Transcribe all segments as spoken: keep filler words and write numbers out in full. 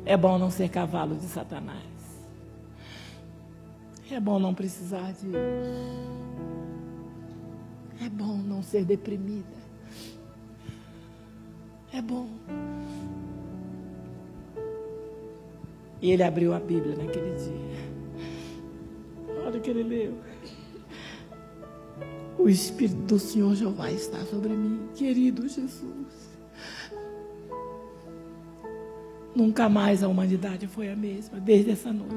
É bom não ser cavalo de Satanás. É bom não precisar de... É bom não ser deprimida. É bom. E ele abriu a Bíblia naquele dia. Olha o que ele leu. O Espírito do Senhor Jeová está sobre mim, querido Jesus. Nunca mais a humanidade foi a mesma, desde essa noite.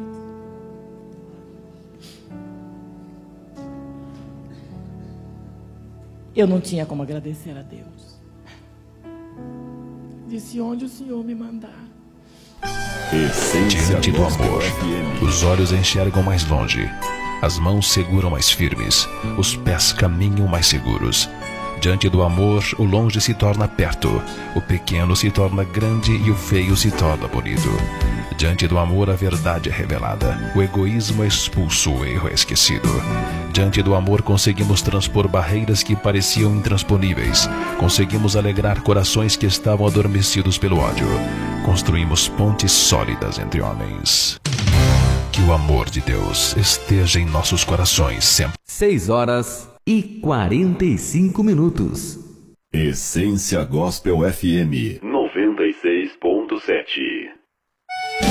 Eu não tinha como agradecer a Deus. Disse: onde o Senhor me mandar. Diante do amor, os olhos enxergam mais longe, as mãos seguram mais firmes, os pés caminham mais seguros. Diante do amor, o longe se torna perto, o pequeno se torna grande e o feio se torna bonito. Diante do amor, a verdade é revelada, o egoísmo é expulso, o erro é esquecido. Diante do amor, conseguimos transpor barreiras que pareciam intransponíveis. Conseguimos alegrar corações que estavam adormecidos pelo ódio. Construímos pontes sólidas entre homens. Que o amor de Deus esteja em nossos corações sempre. seis horas e quarenta e cinco minutos. Essência Gospel F M noventa e seis ponto sete.